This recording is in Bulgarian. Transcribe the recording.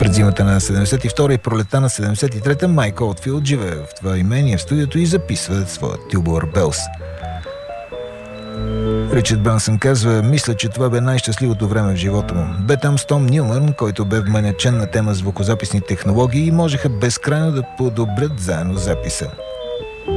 През зимата на 72 и пролета на 73-та Майк Олдфилд живее в това имение в студиото и записва своя Tubular Bells. Ричард Брансън казва: мисля, че това бе най-щастливото време в живота му. Бе там с Том Нюмън, който бе вменячен на тема звукозаписни технологии и можеха безкрайно да подобрят заедно записа.